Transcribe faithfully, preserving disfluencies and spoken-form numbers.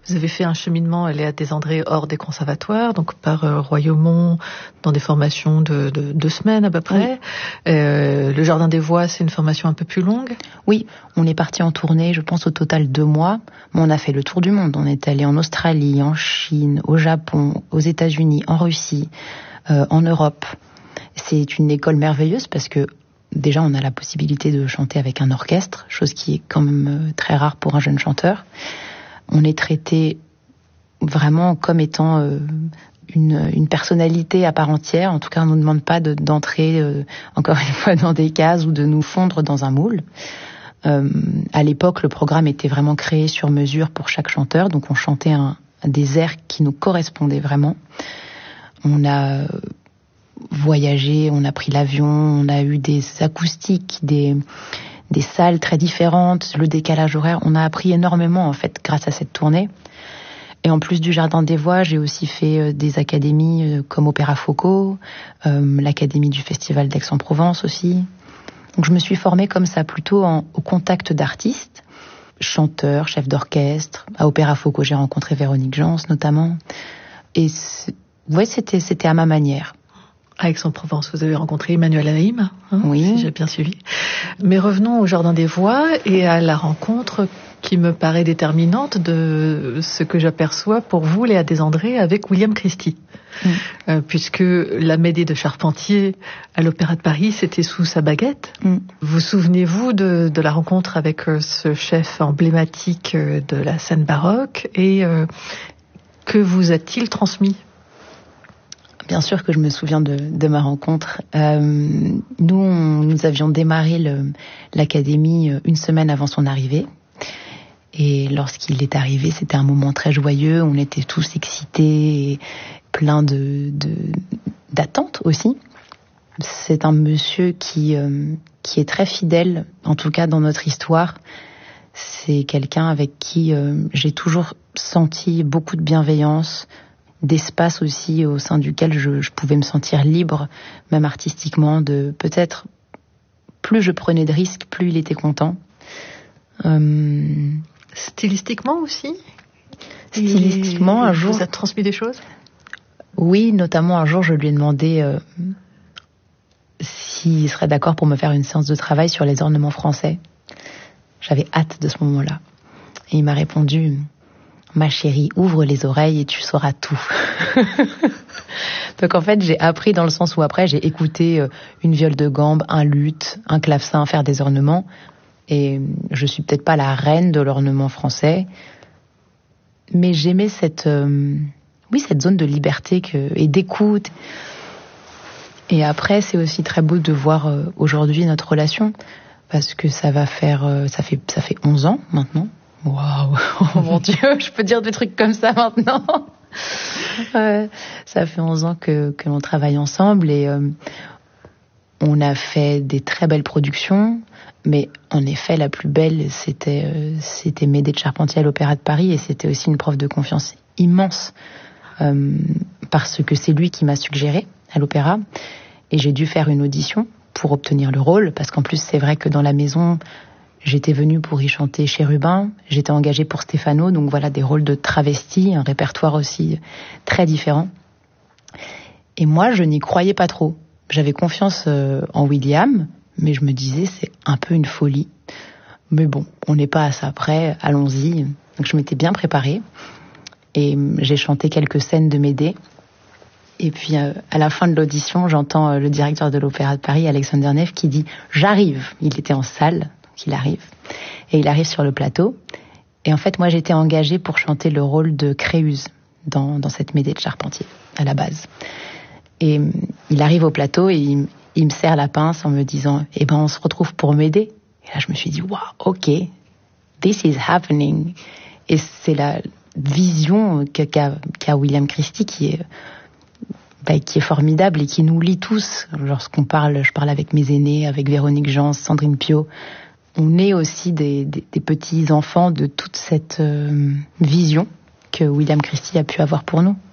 Vous avez fait un cheminement, Léa Desandré, hors des conservatoires, donc par euh, Royaumont, dans des formations de, de deux semaines à peu près. Oui. Euh, le Jardin des Voix, c'est une formation un peu plus longue? Oui, on est parti en tournée, je pense au total deux mois. Mais on a fait le tour du monde. On est allé en Australie, en Chine, au Japon, aux États-Unis, en Russie, euh, en Europe. C'est une école merveilleuse parce que déjà, on a la possibilité de chanter avec un orchestre, chose qui est quand même très rare pour un jeune chanteur. On est traité vraiment comme étant euh, une, une personnalité à part entière. En tout cas, on ne nous demande pas de, d'entrer, euh, encore une fois, dans des cases ou de nous fondre dans un moule. Euh, à l'époque, le programme était vraiment créé sur mesure pour chaque chanteur. Donc, on chantait un, des airs qui nous correspondaient vraiment. On a voyagé, on a pris l'avion, on a eu des acoustiques, des... des salles très différentes, le décalage horaire. On a appris énormément, en fait, grâce à cette tournée. Et en plus du Jardin des Voix, j'ai aussi fait des académies comme Opéra Faucot, euh, l'académie du Festival d'Aix-en-Provence aussi. Donc je me suis formée comme ça, plutôt en, au contact d'artistes, chanteurs, chefs d'orchestre. À Opéra Faucot, j'ai rencontré Véronique Jans, notamment. Et ouais, c'était, c'était à ma manière. À Aix-en-Provence, vous avez rencontré Emmanuel Haïm, hein, oui. Si j'ai bien suivi. Mais revenons au Jardin des Voix et à la rencontre qui me paraît déterminante de ce que j'aperçois pour vous, Léa Desandré, avec William Christie. Mm. Euh, puisque la Médée de Charpentier à l'Opéra de Paris, c'était sous sa baguette. Mm. Vous souvenez-vous de, de la rencontre avec euh, ce chef emblématique euh, de la scène baroque et euh, que vous a-t-il transmis ? Bien sûr que je me souviens de, de ma rencontre. Euh, nous, on, nous avions démarré le, l'académie une semaine avant son arrivée. Et lorsqu'il est arrivé, c'était un moment très joyeux. On était tous excités et pleins de, de, d'attentes aussi. C'est un monsieur qui, euh, qui est très fidèle, en tout cas dans notre histoire. C'est quelqu'un avec qui euh, j'ai toujours senti beaucoup de bienveillance, d'espace aussi au sein duquel je, je pouvais me sentir libre, même artistiquement, de peut-être plus je prenais de risques, plus il était content. Euh... Stylistiquement aussi ? Stylistiquement, il un jour... vous a transmis des choses ? Oui, notamment un jour, je lui ai demandé euh, s'il serait d'accord pour me faire une séance de travail sur les ornements français. J'avais hâte de ce moment-là. Et il m'a répondu... Ma chérie, ouvre les oreilles et tu sauras tout. Donc en fait, j'ai appris dans le sens où après, j'ai écouté une viole de gambe, un luth, un clavecin faire des ornements. Et je suis peut-être pas la reine de l'ornement français, mais j'aimais cette, euh, oui, cette zone de liberté que, et d'écoute. Et après, c'est aussi très beau de voir euh, aujourd'hui notre relation, parce que ça va faire, euh, ça fait, ça fait onze ans maintenant. Waouh, oh mon Dieu, je peux dire des trucs comme ça maintenant. euh, ça fait onze ans que, que l'on travaille ensemble et euh, on a fait des très belles productions, mais en effet, la plus belle, c'était, euh, c'était Médée de Charpentier à l'Opéra de Paris et c'était aussi une preuve de confiance immense euh, parce que c'est lui qui m'a suggéré à l'opéra et j'ai dû faire une audition pour obtenir le rôle parce qu'en plus, c'est vrai que dans la maison... J'étais venue pour y chanter Chérubin, j'étais engagée pour Stéphano, donc voilà des rôles de travesti, un répertoire aussi très différent. Et moi, je n'y croyais pas trop. J'avais confiance euh, en William, mais je me disais c'est un peu une folie. Mais bon, on n'est pas à ça près, allons-y. Donc je m'étais bien préparée et j'ai chanté quelques scènes de Médée. Et puis euh, à la fin de l'audition, j'entends euh, le directeur de l'Opéra de Paris, Alexander Neff, qui dit « J'arrive ». Il était en salle. Qu'il arrive. Et il arrive sur le plateau. Et en fait, moi, j'étais engagée pour chanter le rôle de Créuse dans, dans cette Médée de Charpentier, à la base. Et il arrive au plateau et il, il me serre la pince en me disant « Eh ben, on se retrouve pour Médée ». Et là, je me suis dit « Wow, ok, this is happening ». Et c'est la vision qu'a, qu'a William Christie qui est, bah, qui est formidable et qui nous lie tous. Lorsqu'on parle, je parle avec mes aînés, avec Véronique Jans, Sandrine Piot, on est aussi des, des, des petits enfants de toute cette euh, vision que William Christie a pu avoir pour nous.